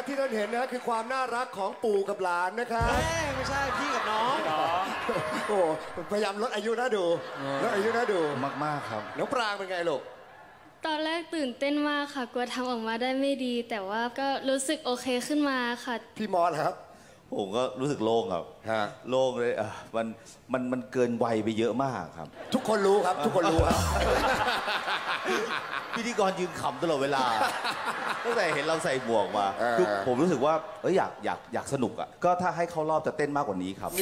ที่ท่านเห็นนะคือความน่ารักของปู่กับหลานนะครับไม่ใช่พี่กับน้องโอ้พยายามลดอายุน่าดูลดอายุน่าดูมากๆครับน้องปรางเป็นไงลูกตอนแรกตื่นเต้นมากค่ะกลัวทำออกมาได้ไม่ดี แต่ว่าก็รู้สึกโอเคขึ้นมาค่ะพี่มอสครับผมก็รู้สึกโล่งครับโล่งเลยมันเกินวัยไปเยอะมากครับทุกคนรู้ครับทุกคนรู้ครับพิธีกรยืนขำตลอดเวลาตั้งแต่เห็นเราใส่หมวกมาคือผมรู้สึกว่าอยากสนุกอ่ะก็ถ้าให้เข้ารอบจะเต้นมากกว่านี้ครับ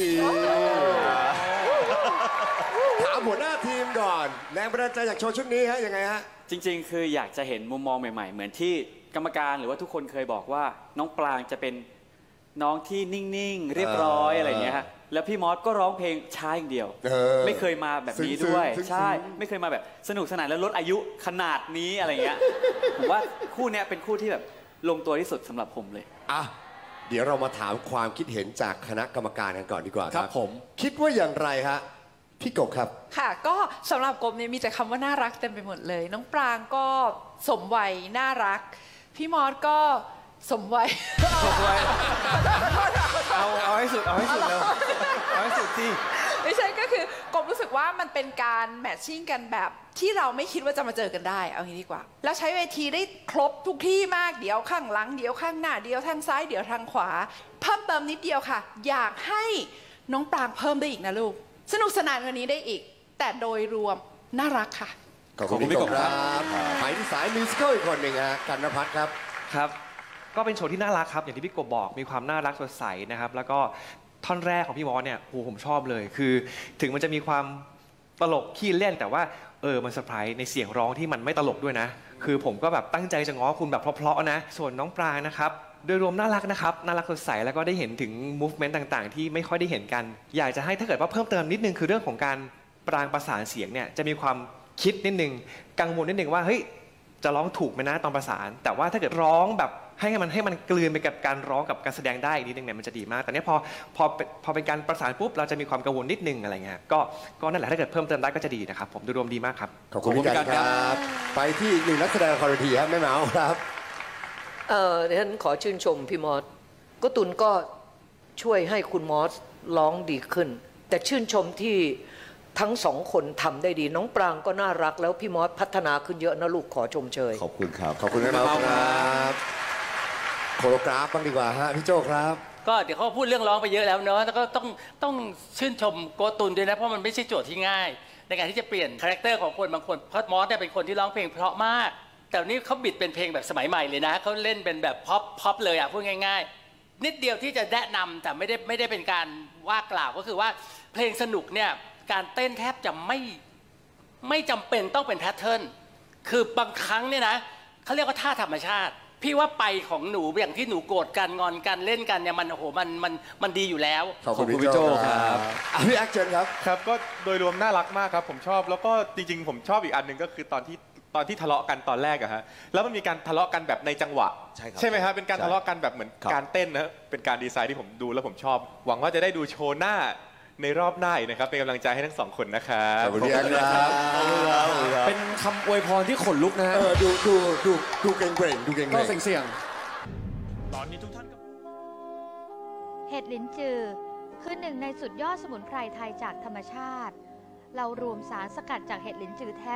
ถามหัวหน้าทีมก่อนแรงบันดาลใจจากโชว์ชุดนี้ฮะยังไงฮะจริงๆคืออยากจะเห็นมุมมองใหม่ๆเหมือนที่กรรมการหรือว่าทุกคนเคยบอกว่าน้องปรางจะเป็นน้องที่นิ่งๆเรียบร้อยอะไรเงี้ยฮะแล้วพี่มอสก็ร้องเพลงช้าอย่างเดียวไม่เคยมาแบบนี้ด้วยใช่ไม่เคยมาแบบสนุกสนานแล้วลดอายุขนาดนี้อะไรเงี้ยผมว่าคู่นี้เป็นคู่ที่แบบลงตัวที่สุดสำหรับผมเลยอ่ะเดี๋ยวเรามาถามความคิดเห็นจากคณะกรรมการกันก่อนดีกว่าครับผมคิดว่าอย่างไรฮะพี่กบครับค่ะก็สำหรับกบเนี่ยมีแต่คำว่าน่ารักเต็มไปหมดเลยน้องปรางก็สมวัยน่ารักพี่มอสก็สมวัยเอาให้สุดเอาให้สุดเลยเอาให้สุดที่ไม่ใช่ก็คือกบรู้สึกว่ามันเป็นการแมทชิ่งกันแบบที่เราไม่คิดว่าจะมาเจอกันได้เอางี้ดีกว่าแล้วใช้เวทีได้ครบทุกที่มากเดี๋ยวข้างหลังเดี๋ยวข้างหน้าเดี๋ยวทางซ้ายเดี๋ยวทางขวาเพิ่มเติมนิดเดียวค่ะอยากให้น้องปรางเพิ่มได้อีกนะลูกสนุกสนานกว่านี้ได้อีกแต่โดยรวมน่ารักค่ะขอบคุณพี่กบครับหมายที่สายมิวสิควลอีกคนหนึ่งฮะกันนภัทรครับครับก็เป็นโชว์ที่น่ารักครับอย่างที่พี่กบบอกมีความน่ารักสดใสนะครับแล้วก็ท่อนแรกของพี่มอสเนี่ยโหผมชอบเลยคือถึงมันจะมีความตลกขี้เล่นแต่ว่ามันเซอร์ไพรส์ในเสียงร้องที่มันไม่ตลกด้วยนะคือผมก็แบบตั้งใจจะง้อคุณแบบเพราะๆนะส่วนน้องปรางนะครับโดยรวมน่ารักนะครับน่ารักสดใสแล้วก็ได้เห็นถึง movement ต่างๆที่ไม่ค่อยได้เห็นกันอยากจะให้ถ้าเกิดว่าเพิ่มเติมนิดนึงคือเรื่องของการปรางประสานเสียงเนี่ยจะมีความคิดนิดนึงกังวลนิดนึงว่าเฮ้ยจะร้องถูกไหมนะตอนประสานแต่ว่าถ้าเกิดร้องแบบให้มันกลืนไปกับการร้องกับการแสดงได้นิดนึงเนี่ยมันจะดีมากแต่เนี้ยพอเป็นการประสานปุ๊บเราจะมีความกังวลนิดนึงอะไรเงี้ยก็นั่นแหละถ้าเกิดเพิ่มเติมได้ก็จะดีนะครับผมโดยรวมดีมากครับขอบคุณพี่กันครับไปที่อีกหนึ่งนักแสดงละครเวทีครับแม่เมาครับดิฉันขอชื่นชมพี่มอสก็ตุนก็ช่วยให้คุณมอสร้องดีขึ้นแต่ชื่นชมที่ทั้งสองคนทำได้ดีน้องปรางก็น่ารักแล้วพี่มอสพัฒนาขึ้นเยอะนะลูกขอชมเชยขอบคุณครับขอบคุณแม่เมาครับโคโรกราฟบ้างดีกว่าฮะพี่โจครับก็เดี๋ยวเขาพูดเรื่องร้องไปเยอะแล้วเนอะแล้วก็ต้องชื่นชมโกตุนด้วยนะเพราะมันไม่ใช่โจทย์ที่ง่ายในการที่จะเปลี่ยนคาแรคเตอร์ของคนบางคนเพราะมอสเนี่ยเป็นคนที่ร้องเพลงเพราะมากแต่นี่เขาบิดเป็นเพลงแบบสมัยใหม่เลยนะเขาเล่นเป็นแบบพ็อปเลยอ่ะพูดง่ายๆนิดเดียวที่จะแนะนำแต่ไม่ได้เป็นการว่ากล่าวก็คือว่าเพลงสนุกเนี่ยการเต้นแทบจะไม่จำเป็นต้องเป็นแพทเทิร์นคือบางครั้งเนี่ยนะเขาเรียกว่าท่าธรรมชาติพี่ว่าไปของหนูอย่างที่หนูโกรธกันงอนกันเล่นกันเนี่ยมันโอ้โหมันดีอยู่แล้วขอบคุณพี่โจครับพี่แอคเชิญครับครับก็โดยรวมน่ารักมากครับผมชอบแล้วก็จริงๆผมชอบอีกอันหนึ่งก็คือตอนที่ทะเลาะกันตอนแรกอะฮะแล้วมันมีการทะเลาะกันแบบในจังหวะใช่ไหมครับเป็นการทะเลาะกันแบบเหมือนการเต้นนะเป็นการดีไซน์ที่ผมดูแล้วผมชอบหวังว่าจะได้ดูโชว์หน้าในรอบหน้าอีกนะครับเป็นกำลังใจให้ทั้งสองคนนะครับขอบคุณครับเป็นคำอวยพรที่ขนลุกนะฮะดูเก่งๆดูเก่งๆก็เสี่ยงตอนนี้ทุกท่านเห็ดลิ้นจือคือหนึ่งในสุดยอดสมุนไพรไทยจากธรรมชาติเรารวมสารสกัดจากเห็ดลิ้นจือแท้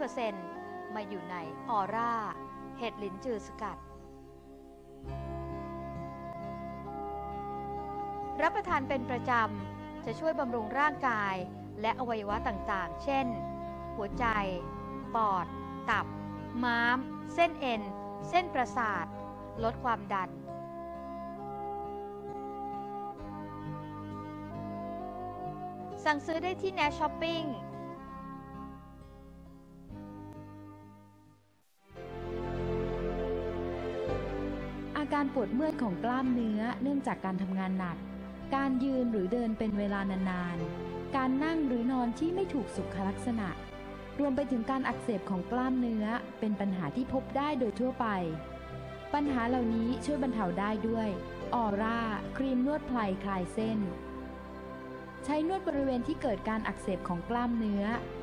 100%มาอยู่ในออร่าเห็ดลิ้นจือสกัดรับประทานเป็นประจำจะช่วยบำรุงร่างกายและอวัยวะต่างๆเช่นหัวใจปอดตับม้ามเส้นเอ็นเส้นประสาทลดความดันสั่งซื้อได้ที่ Nash Shopping อาการปวดเมื่อยของกล้ามเนื้อเนื่องจากการทำงานหนักการยืนหรือเดินเป็นเวลานานๆการนั่งหรือนอนที่ไม่ถูกสุขลักษณะรวมไปถึงการอักเสบของกล้ามเนื้อเป็นปัญหาที่พบได้โดยทั่วไปปัญหาเหล่านี้ช่วยบรรเทาได้ด้วยออร่าครีมนวดไพรคลายเส้นใช้นวดบริเวณที่เกิดการอักเสบของกล้ามเนื้อ